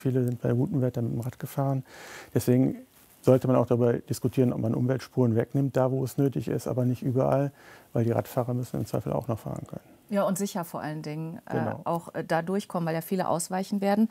Viele sind bei gutem Wetter mit dem Rad gefahren. Deswegen sollte man auch darüber diskutieren, ob man Umweltspuren wegnimmt, da wo es nötig ist, aber nicht überall, weil die Radfahrer müssen im Zweifel auch noch fahren können. Ja, und sicher vor allen Dingen Genau. auch da durchkommen, weil ja viele ausweichen werden.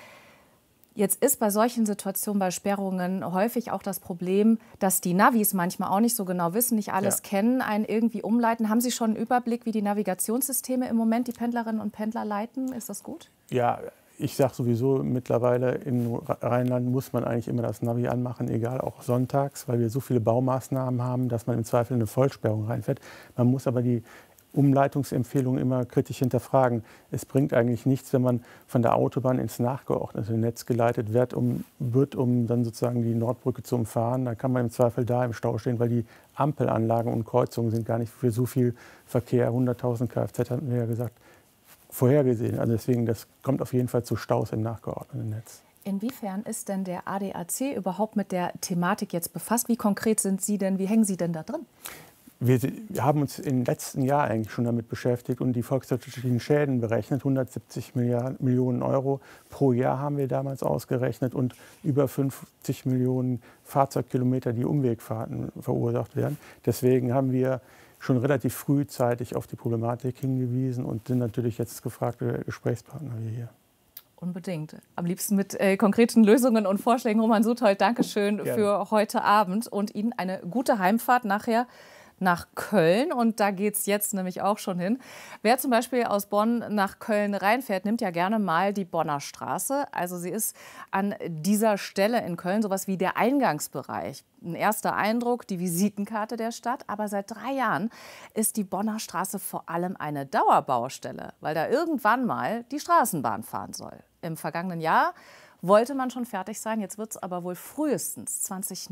Jetzt ist bei solchen Situationen, bei Sperrungen häufig auch das Problem, dass die Navis manchmal auch nicht so genau wissen, nicht alles kennen, einen irgendwie umleiten. Haben Sie schon einen Überblick, wie die Navigationssysteme im Moment die Pendlerinnen und Pendler leiten? Ist das gut? Ja, ich sage sowieso, mittlerweile im Rheinland muss man eigentlich immer das Navi anmachen, egal auch sonntags, weil wir so viele Baumaßnahmen haben, dass man im Zweifel in eine Vollsperrung reinfährt. Man muss aber die Umleitungsempfehlungen immer kritisch hinterfragen. Es bringt eigentlich nichts, wenn man von der Autobahn ins nachgeordnete Netz geleitet wird, um dann sozusagen die Nordbrücke zu umfahren. Dann kann man im Zweifel da im Stau stehen, weil die Ampelanlagen und Kreuzungen sind gar nicht für so viel Verkehr, 100.000 Kfz hatten wir ja gesagt, vorhergesehen. Also deswegen, das kommt auf jeden Fall zu Staus im nachgeordneten Netz. Inwiefern ist denn der ADAC überhaupt mit der Thematik jetzt befasst? Wie konkret sind Sie denn, wie hängen Sie denn da drin? Wir haben uns im letzten Jahr eigentlich schon damit beschäftigt und die volkswirtschaftlichen Schäden berechnet. 170 Millionen Euro pro Jahr haben wir damals ausgerechnet und über 50 Millionen Fahrzeugkilometer, die Umwegfahrten verursacht werden. Deswegen haben wir schon relativ frühzeitig auf die Problematik hingewiesen und sind natürlich jetzt gefragte Gesprächspartner wie hier. Unbedingt. Am liebsten mit konkreten Lösungen und Vorschlägen. Roman Suthold, Dankeschön für heute Abend und Ihnen eine gute Heimfahrt nachher nach Köln. Und da geht es jetzt nämlich auch schon hin. Wer zum Beispiel aus Bonn nach Köln reinfährt, nimmt ja gerne mal die Bonner Straße. Also sie ist an dieser Stelle in Köln sowas wie der Eingangsbereich. Ein erster Eindruck, die Visitenkarte der Stadt. Aber seit 3 Jahren ist die Bonner Straße vor allem eine Dauerbaustelle, weil da irgendwann mal die Straßenbahn fahren soll. Im vergangenen Jahr wollte man schon fertig sein, jetzt wird es aber wohl frühestens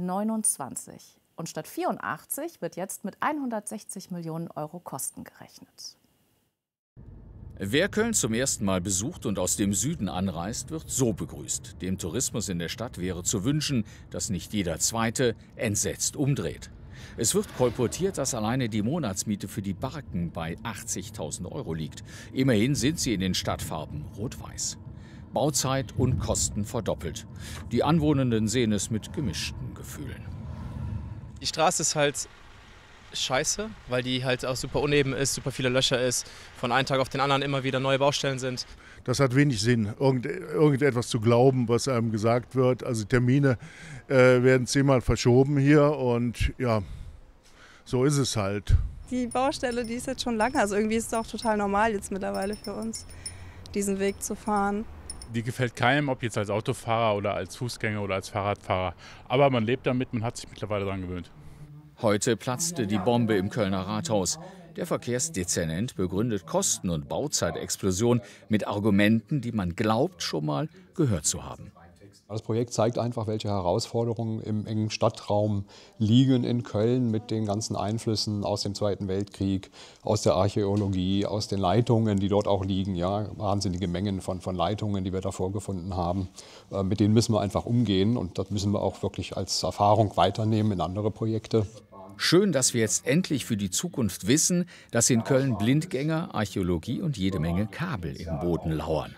2029. Und statt 84 wird jetzt mit 160 Millionen Euro Kosten gerechnet. Wer Köln zum ersten Mal besucht und aus dem Süden anreist, wird so begrüßt. Dem Tourismus in der Stadt wäre zu wünschen, dass nicht jeder Zweite entsetzt umdreht. Es wird kolportiert, dass alleine die Monatsmiete für die Barken bei 80.000 Euro liegt. Immerhin sind sie in den Stadtfarben rot-weiß. Bauzeit und Kosten verdoppelt. Die Anwohnenden sehen es mit gemischten Gefühlen. Die Straße ist halt scheiße, weil die halt auch super uneben ist, super viele Löcher ist, von einem Tag auf den anderen immer wieder neue Baustellen sind. Das hat wenig Sinn, irgendetwas zu glauben, was einem gesagt wird. Also Termine werden 10-mal verschoben hier und ja, so ist es halt. Die Baustelle, die ist jetzt schon lange, also irgendwie ist es auch total normal jetzt mittlerweile für uns, diesen Weg zu fahren. Die gefällt keinem, ob jetzt als Autofahrer oder als Fußgänger oder als Fahrradfahrer. Aber man lebt damit, man hat sich mittlerweile daran gewöhnt. Heute platzte die Bombe im Kölner Rathaus. Der Verkehrsdezernent begründet Kosten- und Bauzeitexplosion mit Argumenten, die man glaubt, schon mal gehört zu haben. Das Projekt zeigt einfach, welche Herausforderungen im engen Stadtraum liegen in Köln mit den ganzen Einflüssen aus dem Zweiten Weltkrieg, aus der Archäologie, aus den Leitungen, die dort auch liegen. Ja, wahnsinnige Mengen von Leitungen, die wir da vorgefunden haben. Mit denen müssen wir einfach umgehen und das müssen wir auch wirklich als Erfahrung weiternehmen in andere Projekte. Schön, dass wir jetzt endlich für die Zukunft wissen, dass in Köln Blindgänger, Archäologie und jede Menge Kabel im Boden lauern.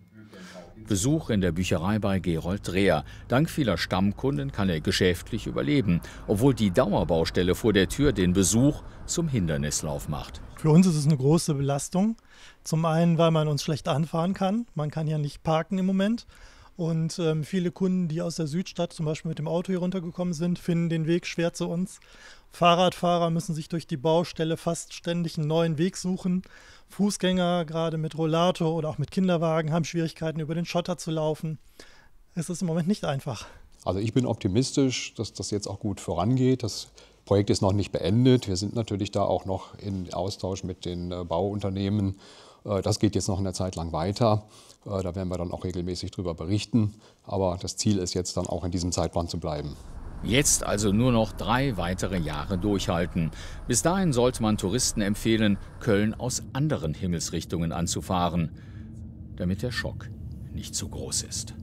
Besuch in der Bücherei bei Gerold Dreher. Dank vieler Stammkunden kann er geschäftlich überleben, obwohl die Dauerbaustelle vor der Tür den Besuch zum Hindernislauf macht. Für uns ist es eine große Belastung. Zum einen, weil man uns schlecht anfahren kann. Man kann ja nicht parken im Moment. Und viele Kunden, die aus der Südstadt zum Beispiel mit dem Auto hier runtergekommen sind, finden den Weg schwer zu uns. Fahrradfahrer müssen sich durch die Baustelle fast ständig einen neuen Weg suchen. Fußgänger, gerade mit Rollator oder auch mit Kinderwagen, haben Schwierigkeiten, über den Schotter zu laufen. Es ist im Moment nicht einfach. Also ich bin optimistisch, dass das jetzt auch gut vorangeht. Das Projekt ist noch nicht beendet. Wir sind natürlich da auch noch in Austausch mit den Bauunternehmen. Das geht jetzt noch eine Zeit lang weiter. Da werden wir dann auch regelmäßig darüber berichten. Aber das Ziel ist jetzt dann auch in diesem Zeitplan zu bleiben. Jetzt also nur noch 3 weitere Jahre durchhalten. Bis dahin sollte man Touristen empfehlen, Köln aus anderen Himmelsrichtungen anzufahren, damit der Schock nicht zu groß ist.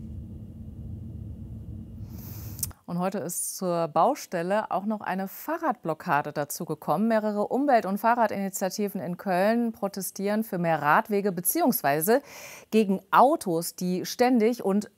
Und heute ist zur Baustelle auch noch eine Fahrradblockade dazugekommen. Mehrere Umwelt- und Fahrradinitiativen in Köln protestieren für mehr Radwege bzw. gegen Autos, die ständig und